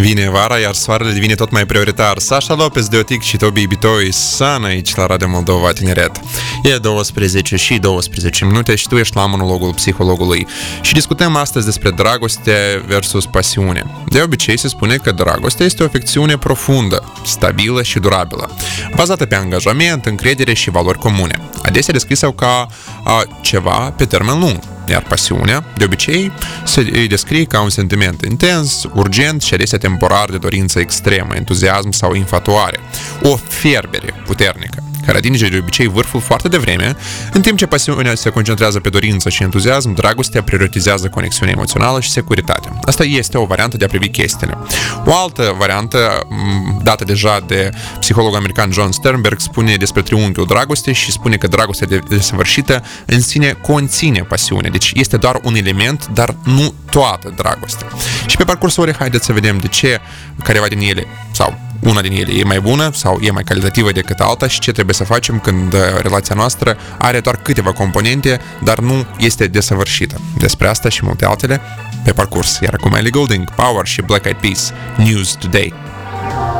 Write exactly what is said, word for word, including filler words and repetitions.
Vine vara, iar soarele devine tot mai prioritar. Sasha Lopez, Deotic și Tobi Bitoi sunt aici la Radio Moldova Tineret. E douăsprezece și douăsprezece minute și tu ești la monologul psihologului. Și discutăm astăzi despre dragoste versus pasiune. De obicei se spune că dragostea este o afecțiune profundă, stabilă și durabilă, bazată pe angajament, încredere și valori comune. Adesea descrisă ca a, ceva pe termen lung. Iar pasiunea, de obicei, se îi descrie ca un sentiment intens, urgent și adesea temporar de dorință extremă, entuziasm sau infatuare. O fierbere puternică, care atinge de obicei vârful foarte devreme, în timp ce pasiunea se concentrează pe dorință și entuziasm, dragostea prioritizează conexiunea emoțională și securitatea. Asta este o variantă de a privi chestiile. O altă variantă, dată deja de psihologul american John Sternberg, spune despre triunghiul dragostei și spune că dragostea desăvârșită în sine conține pasiune. Deci este doar un element, dar nu toată dragostea. Și pe parcursul orei, haideți să vedem de ce careva din ele, sau una din ele e mai bună sau e mai calitativă decât alta și ce trebuie să facem când relația noastră are doar câteva componente, dar nu este desăvârșită. Despre asta și multe altele pe parcurs. Iar acum Ellie Goulding, Power și Black Eyed Peas, News Today.